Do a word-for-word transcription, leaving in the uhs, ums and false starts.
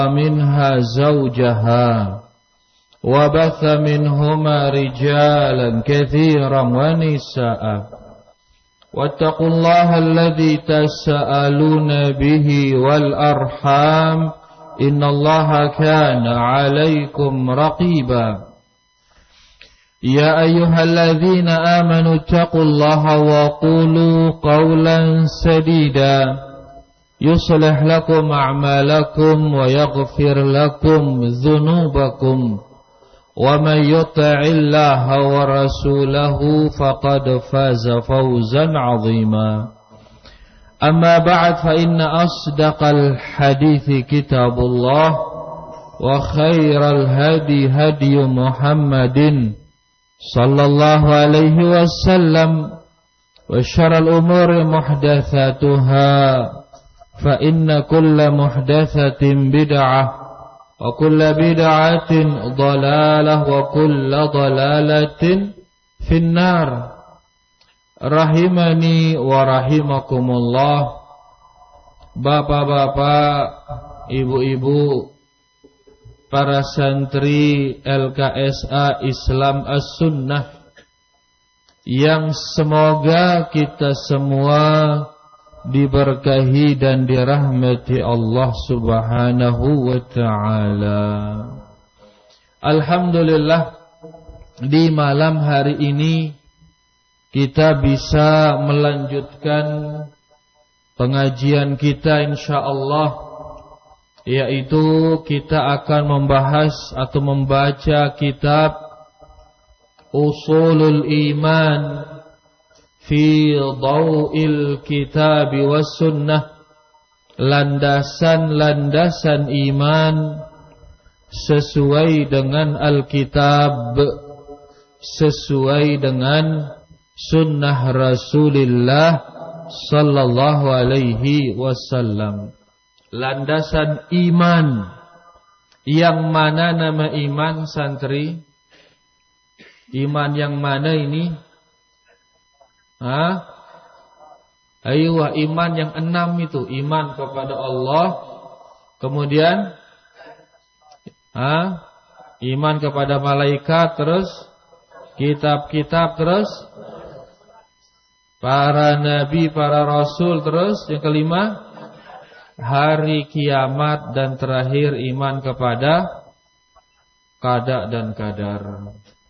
منها زوجها وبث منهما رجالا كثيرا ونساء واتقوا الله الذي تساءلون به والأرحام إن الله كان عليكم رقيبا يا أيها الذين آمنوا اتقوا الله وقولوا قولا سديدا يصلح لكم أعمالكم ويغفر لكم ذنوبكم ومن يطع الله ورسوله فقد فاز فوزا عظيما أما بعد فإن أصدق الحديث كتاب الله وخير الهدي هدي محمد صلى الله عليه وسلم وشر الأمور محدثاتها فإن كل محدثة بدعة وكل بدعة ضلالة وكل ضلالة في النار rahimani wa rahimakumullah. Bapak-bapak, ibu-ibu, para santri L K S A Islam As-Sunnah yang semoga kita semua diberkahi dan dirahmati Allah Subhanahu wa ta'ala. Alhamdulillah, di malam hari ini kita bisa melanjutkan pengajian kita insyaallah, yaitu kita akan membahas atau membaca kitab Ushulul Iman fi Dhaw'il Kitab was Sunnah, landasan-landasan iman sesuai dengan Alkitab, sesuai dengan sunnah Rasulullah sallallahu alaihi wasallam. Landasan iman, yang mana nama iman santri? Iman yang mana ini? Hah? Ayo, iman yang enam itu. Iman kepada Allah. Kemudian Hah? Iman kepada malaikat. Terus kitab-kitab. Terus para nabi, para rasul. Terus yang kelima, hari kiamat. Dan terakhir iman kepada qada dan qadar.